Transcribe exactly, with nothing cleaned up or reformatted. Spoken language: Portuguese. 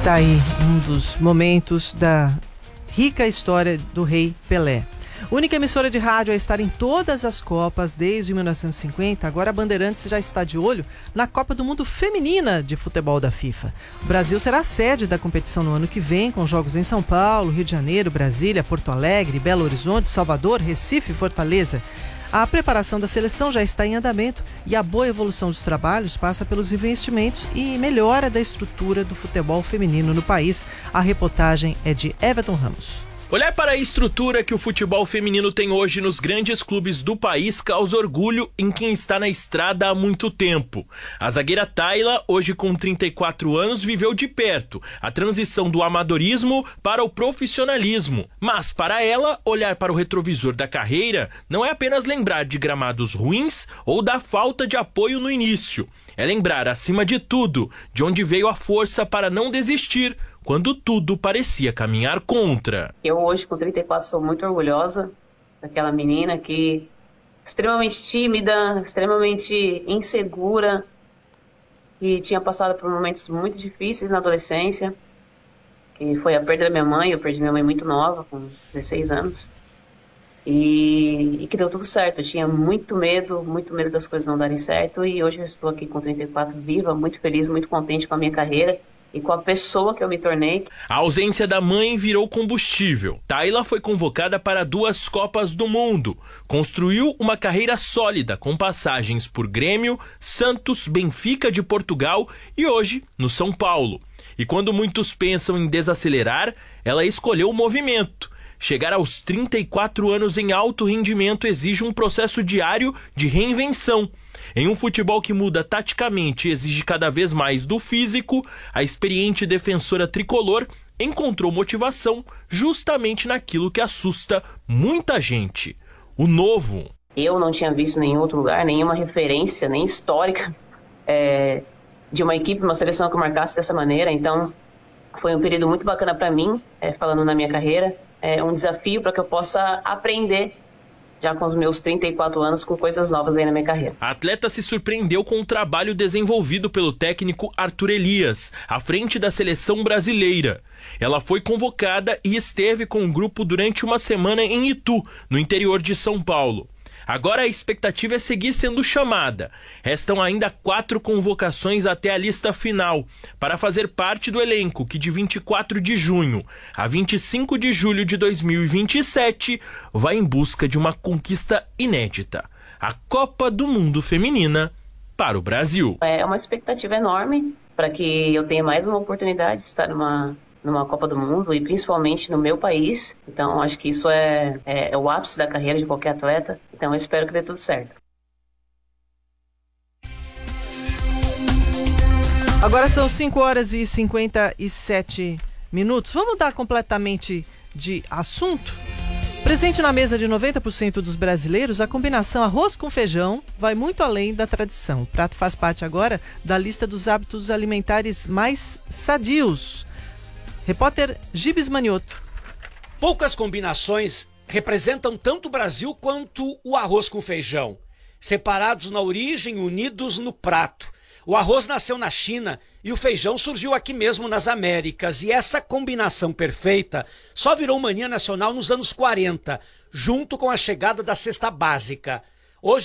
Tá aí um dos momentos da rica história do Rei Pelé. Única emissora de rádio a estar em todas as Copas desde mil novecentos e cinquenta, agora a Bandeirantes já está de olho na Copa do Mundo Feminina de Futebol da FIFA. O Brasil será a sede da competição no ano que vem, com jogos em São Paulo, Rio de Janeiro, Brasília, Porto Alegre, Belo Horizonte, Salvador, Recife e Fortaleza. A preparação da seleção já está em andamento e a boa evolução dos trabalhos passa pelos investimentos e melhora da estrutura do futebol feminino no país. A reportagem é de Everton Ramos. Olhar para a estrutura que o futebol feminino tem hoje nos grandes clubes do país causa orgulho em quem está na estrada há muito tempo. A zagueira Tayla, hoje com trinta e quatro anos, viveu de perto a transição do amadorismo para o profissionalismo. Mas para ela, olhar para o retrovisor da carreira não é apenas lembrar de gramados ruins ou da falta de apoio no início. É lembrar, acima de tudo, de onde veio a força para não desistir, quando tudo parecia caminhar contra. Eu hoje, com trinta e quatro, sou muito orgulhosa daquela menina que extremamente tímida, extremamente insegura, que tinha passado por momentos muito difíceis na adolescência, que foi a perda da minha mãe. Eu perdi minha mãe muito nova, com dezesseis anos, e, e que deu tudo certo. Eu tinha muito medo, muito medo das coisas não darem certo, e hoje eu estou aqui com trinta e quatro, viva, muito feliz, muito contente com a minha carreira e com a pessoa que eu me tornei. A ausência da mãe virou combustível. Tayla foi convocada para duas Copas do Mundo. Construiu uma carreira sólida, com passagens por Grêmio, Santos, Benfica de Portugal e hoje no São Paulo. E quando muitos pensam em desacelerar, ela escolheu o movimento. Chegar aos trinta e quatro anos em alto rendimento exige um processo diário de reinvenção. Em um futebol que muda taticamente e exige cada vez mais do físico, a experiente defensora tricolor encontrou motivação justamente naquilo que assusta muita gente: o novo. Eu não tinha visto em nenhum outro lugar, nenhuma referência, nem histórica, é, de uma equipe, uma seleção que marcasse dessa maneira. Então, foi um período muito bacana para mim, é, falando na minha carreira. É um desafio para que eu possa aprender, já com os meus trinta e quatro anos, com coisas novas aí na minha carreira. A atleta se surpreendeu com o trabalho desenvolvido pelo técnico Arthur Elias, à frente da seleção brasileira. Ela foi convocada e esteve com o grupo durante uma semana em Itu, no interior de São Paulo. Agora a expectativa é seguir sendo chamada. Restam ainda quatro convocações até a lista final, para fazer parte do elenco que de vinte e quatro de junho a vinte e cinco de julho de dois mil e vinte e sete vai em busca de uma conquista inédita: a Copa do Mundo Feminina para o Brasil. É uma expectativa enorme para que eu tenha mais uma oportunidade de estar numa... numa Copa do Mundo, e principalmente no meu país. Então, acho que isso é, é, é o ápice da carreira de qualquer atleta. Então, eu espero que dê tudo certo. Agora são cinco horas e cinquenta e sete minutos. Vamos mudar completamente de assunto? Presente na mesa de noventa por cento dos brasileiros, a combinação arroz com feijão vai muito além da tradição. O prato faz parte agora da lista dos hábitos alimentares mais sadios. Repórter Gibes Manioto. Poucas combinações representam tanto o Brasil quanto o arroz com feijão. Separados na origem, unidos no prato. O arroz nasceu na China e o feijão surgiu aqui mesmo nas Américas. E essa combinação perfeita só virou mania nacional nos anos quarenta, junto com a chegada da cesta básica.